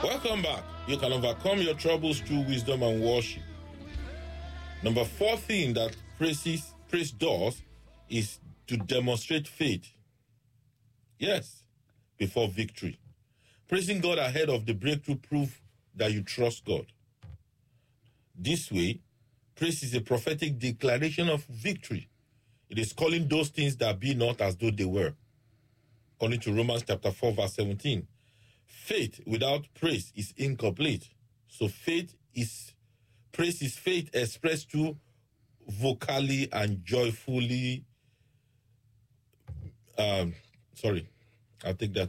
Welcome back. You can overcome your troubles through wisdom and worship. Number 4 thing that praise does is to demonstrate faith. Yes, before victory. Praising God ahead of the breakthrough proves that you trust God. This way, praise is a prophetic declaration of victory. It is calling those things that be not as though they were. According to Romans chapter 4, verse 17. Faith without praise is incomplete. So praise is faith expressed through vocally and joyfully. I'll take that